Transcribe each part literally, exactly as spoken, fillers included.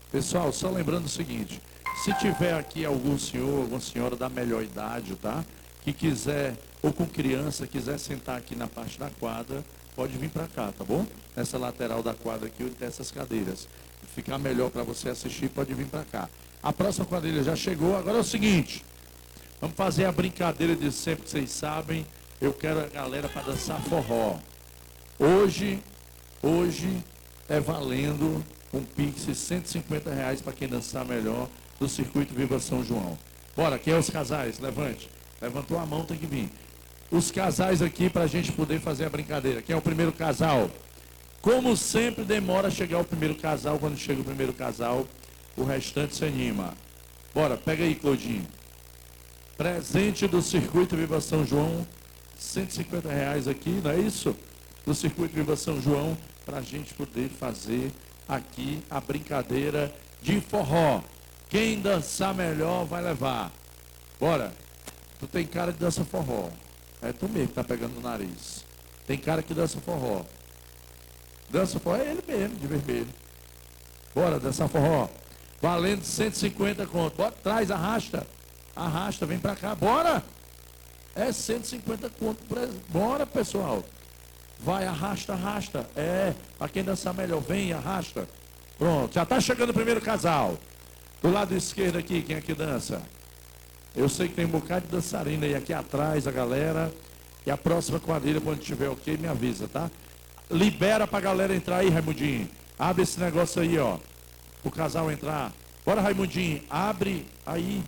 Pessoal, só lembrando o seguinte, se tiver aqui algum senhor, alguma senhora da melhor idade, tá? Que quiser, ou com criança, quiser sentar aqui na parte da quadra, pode vir para cá, tá bom? Nessa lateral da quadra aqui, onde tem essas cadeiras. Ficar melhor para você assistir, pode vir para cá. A próxima quadrilha já chegou, agora é o seguinte, vamos fazer a brincadeira de sempre que vocês sabem, eu quero a galera para dançar forró. Hoje, hoje é valendo um Pix de cento e cinquenta reais para quem dançar melhor do Circuito Viva São João. Bora, quem é os casais? Levante. Levantou a mão, tem que vir. Os casais aqui para a gente poder fazer a brincadeira. Quem é o primeiro casal? Como sempre demora a chegar o primeiro casal, quando chega o primeiro casal, o restante se anima. Bora, pega aí, Claudinho. Presente do Circuito Viva São João, cento e cinquenta reais aqui, não é isso? Do Circuito Viva São João, para a gente poder fazer aqui a brincadeira de forró. Quem dançar melhor vai levar. Bora. Tu tem cara de dança forró. É tu mesmo que tá pegando no nariz. Tem cara que dança forró. Dança forró é ele mesmo, de vermelho. Bora dançar forró. Valendo cento e cinquenta conto. Bora, traz, arrasta. Arrasta, vem pra cá. Bora. É cento e cinquenta conto. Bora, pessoal. Vai, arrasta, arrasta. É, para quem dançar melhor, vem, arrasta. Pronto, já tá chegando o primeiro casal. Do lado esquerdo aqui, quem é que dança? Eu sei que tem um bocado de dançarina aí aqui atrás, a galera. E a próxima quadrilha, quando tiver ok, me avisa, tá? Libera pra galera entrar aí, Raimundinho. Abre esse negócio aí, ó. O casal entrar. Bora, Raimundinho, abre aí.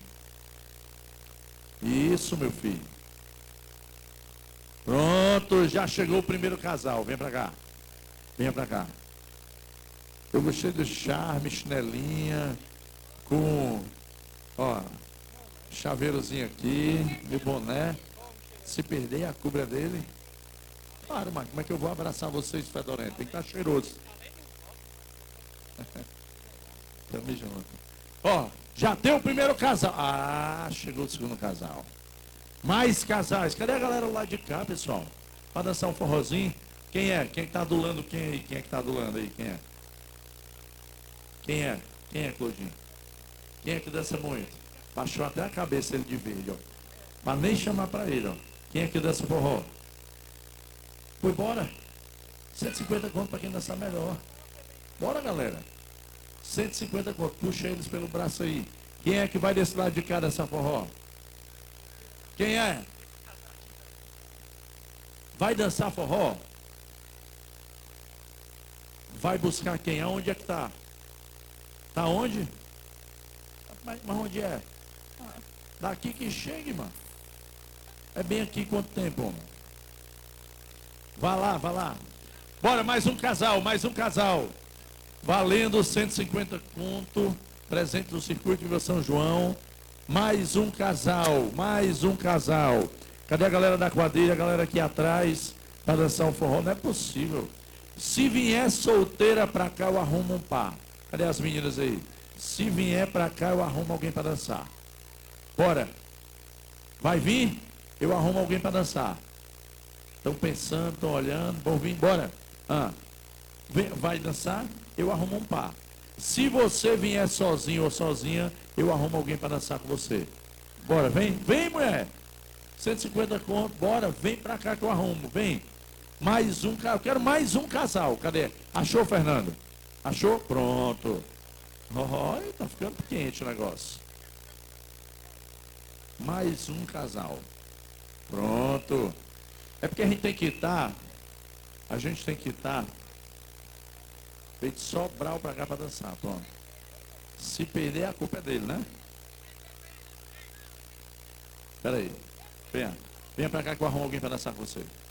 Isso, meu filho. Pronto, já chegou o primeiro casal. Vem pra cá. Venha pra cá. Eu gostei do charme, chinelinha, com, ó, chaveirozinho aqui, de boné. Se perder a cubra dele. Claro, mas como é que eu vou abraçar vocês, fedorento? Tem que estar cheiroso. Tamo junto. Ó, já deu o primeiro casal. Ah, chegou o segundo casal. Mais casais. Cadê a galera lá de cá, pessoal? Para dançar um forrozinho. Quem é? Quem está adulando quem aí? Quem é que está adulando aí? Quem é? Quem é? Quem é, Claudinho? Quem é que dança muito? Baixou até a cabeça ele de verde, ó. Mas nem chamar para ele, ó. Quem é que dança forró? Foi, bora. cento e cinquenta conto para quem dançar melhor. Bora, galera. cento e cinquenta conto. Puxa eles pelo braço aí. Quem é que vai desse lado de cá dançar forró? Quem é? Vai dançar forró? Vai buscar quem? Aonde é que tá? Tá onde? Mas, mas onde é? Daqui que chegue, mano. É bem aqui quanto tempo, mano? Vá lá, vá lá. Bora, mais um casal, mais um casal. Valendo cento e cinquenta conto. Presente do Circuito Viva São João. Mais um casal, mais um casal. Cadê a galera da quadrilha, a galera aqui atrás, para dançar um forró? Não é possível. Se vier solteira pra cá, eu arrumo um par. Cadê as meninas aí? Se vier pra cá, eu arrumo alguém para dançar. Bora. Vai vir? Eu arrumo alguém para dançar. Estão pensando, estão olhando, vão vir, bora. Ah, vai dançar? Eu arrumo um par. Se você vier sozinho ou sozinha, eu arrumo alguém para dançar com você. Bora, vem, vem, mulher. cento e cinquenta conto, bora, vem pra cá que eu arrumo, vem. Mais um, eu quero mais um casal. Cadê? Achou, Fernando? Achou? Pronto. Oh, tá ficando quente o negócio. Mais um casal. Pronto. É porque a gente tem que estar, a gente tem que estar feito só brau pra cá pra dançar, pronto. Se perder, a culpa é dele, né? Espera aí. Venha. Venha pra cá que eu arrumo alguém pra dançar com você.